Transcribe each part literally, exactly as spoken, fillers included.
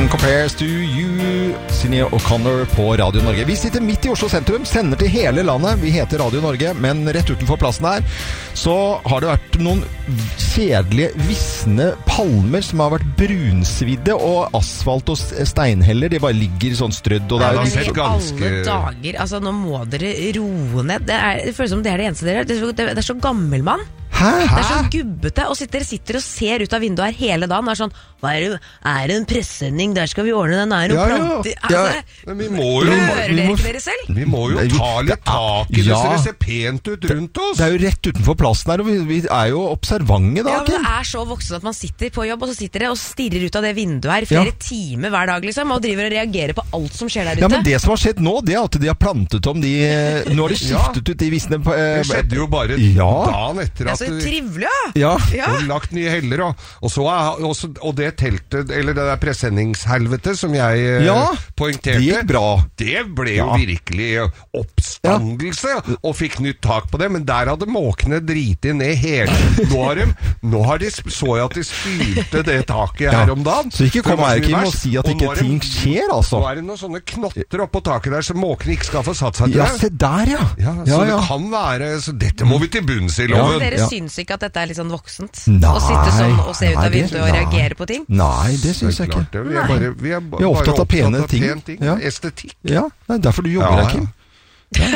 Nothing Compares to You, Sinéad O'Connor på Radio Norge. Vi sitter midt i Oslo sentrum, sender til hele landet. Vi heter Radio Norge, men rett utenfor plassen her så har det vært noen kjedelige, vissne palmer som har vært brunsvidde, og asfalt og steinheller, de bare ligger sånn strødd. Og det er jo ja, ganske... alle dager, altså nå må dere roe ned. Det, er, det føles som det er det eneste dere er. Det er, det er så gammel mann. Hæ? Det er så gubbete, og sitter, sitter og ser ut av vinduet her hele dagen og er sånn, hva er det, er det en pressending, der skal vi ordne den, er det noen ja, planter ja. altså, Men vi må jo hører dere ikke dere selv? Vi må jo ta litt tak i det, ja. Så det ser pent ut rundt oss. Det er jo rett utenfor plassen her, og vi, vi er jo observante da. Ja, men det er så voksen at man sitter på jobb, og så sitter det og stirrer ut av det vinduet her flere ja. timer hver dag liksom, og driver og reagerer på alt som skjer der ute. Ja, men det som har skjedd nå, det er at de har plantet om de, nå har de skiftet ja. ut de visne... Det skjedde jo bare ja. dagen etter at... Det er så trivelig, ja. Ja. Ja. Og lagt nye heller, og, og, så er, og, så, og det teltet, eller det der presenningshelvete som jeg ja, poengterte, det gikk bra. Det ble jo ja. virkelig oppstandelse, ja. og fikk nytt tak på det, men der hadde måkene driti ned hele. Nå har de, nå har de så jeg at de spylte det taket ja. her om dagen. Så ikke kom her, Kim, og si at ikke ting de, skjer, altså. Nå er det noen sånne knotter oppå taket der, så måkene ikke skal få satt seg til ja, se der, ja. ja så ja, ja. det kan være, så dette må vi til bunns i loven. Ja. Dere ja. syns ikke at dette er litt sånn voksen? Nei, å sitte sånn og se ut av vinduet og reagere på ting? Nei, det synes jeg ikke. Det. Vi, er bare, vi, er vi er opptatt av pene ting. Pen ting. Ja. Estetikk. Ja, det er derfor du jobber her, Kim. Ja.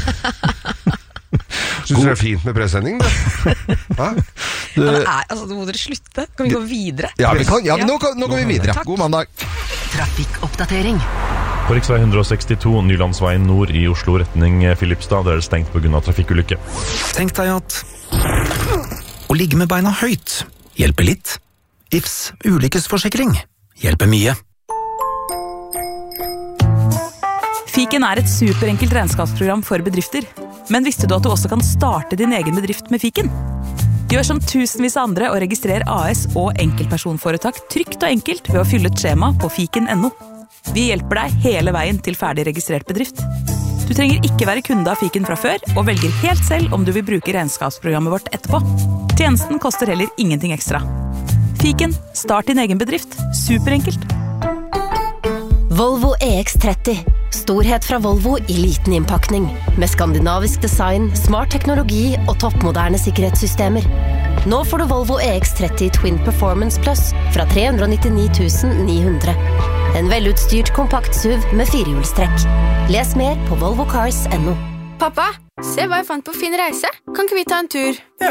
Synes du det er fint med pressending, da? Ja, det er, altså, nå må dere slutte. Kan vi gå videre? Ja, vi kan, ja men nå, nå går vi videre. Takk. God mandag. Trafikkoppdatering. På riksvei one sixty-two, Nylandsveien nord i Oslo, retning Filipstad, der er det stengt på grunn av trafikkulykke. Tenk deg at å ligge med beina høyt hjelper litt. I F S ulykkesforsikring hjelper mye. Fiken er et superenkelt regnskapsprogram for bedrifter. Men visste du at du også kan starte din egen bedrift med Fiken? Gjør som tusenvis av andre og registrer A S og enkeltpersonforetak trygt og enkelt ved å fylle et skjema på fiken punktum no. Vi hjelper deg hele veien til ferdig registrert bedrift. Du trenger ikke være kunde av Fiken fra før, og velger helt selv om du vil bruke regnskapsprogrammet vårt etterpå. Tjenesten koster heller ingenting ekstra. Fiken, start din egen bedrift. Superenkelt. Volvo E X tretti. Storhet fra Volvo i liten innpakning. Med skandinavisk design, smart teknologi og toppmoderne sikkerhetssystemer. Nå får du Volvo E X tretti Twin Performance Plus fra tre hundre nittini tusen ni hundre. En velutstyrt kompakt S U V med firehjulstrekk. Les mer på volvo cars punktum no. Pappa, se hva jeg fant på Fin Reise. Kan ikke vi ta en tur?